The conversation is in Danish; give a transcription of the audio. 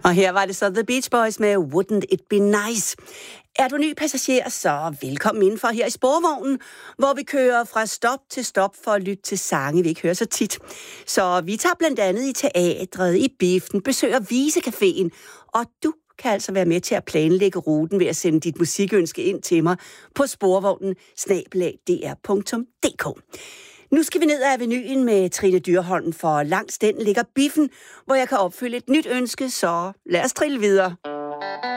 Og her var det så The Beach Boys med Wouldn't It Be Nice. Er du ny passager, så velkommen indenfor her i sporvognen, hvor vi kører fra stop til stop for at lytte til sange, vi ikke hører så tit. Så vi tager blandt andet i teatret, i biffen, besøger Visecaféen, og du kan altså være med til at planlægge ruten ved at sende dit musikønske ind til mig på sporvognen@dr.dk. Nu skal vi ned ad avenuen med Trine Dyrholm, for langs den ligger biffen, hvor jeg kan opfylde et nyt ønske, så lad os trille videre.